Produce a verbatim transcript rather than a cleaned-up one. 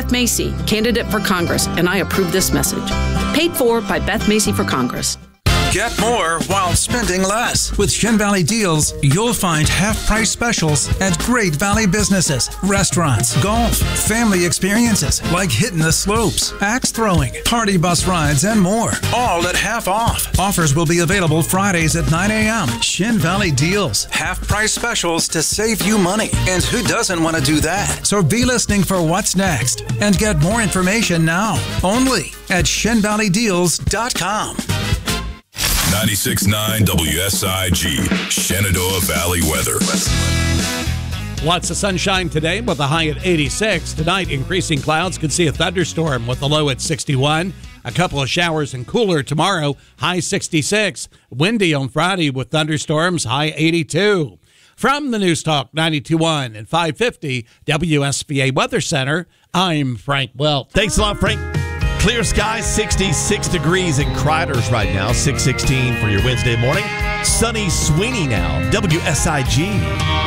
Beth Macy, candidate for Congress, and I approve this message. Paid for by Beth Macy for Congress. Get more while spending less. With Shin Valley Deals, you'll find half-price specials at great Valley businesses, restaurants, golf, family experiences like hitting the slopes, axe throwing, party bus rides, and more. All at half off. Offers will be available Fridays at nine a.m. Shin Valley Deals. Half-price specials to save you money. And who doesn't want to do that? So be listening for what's next and get more information now. Only at shin valley deals dot com. ninety-six point nine W S I G, Shenandoah Valley weather. Lots of sunshine today with a high at eighty-six. Tonight, increasing clouds could see a thunderstorm with a low at sixty-one. A couple of showers and cooler tomorrow, high sixty-six. Windy on Friday with thunderstorms, high eighty-two. From the News Talk ninety-two point one and five fifty W S B A Weather Center, I'm Frank Welch. Thanks a lot, Frank. Clear skies, sixty-six degrees in Criders right now, six sixteen for your Wednesday morning. Sunny Sweeney now, W S I G.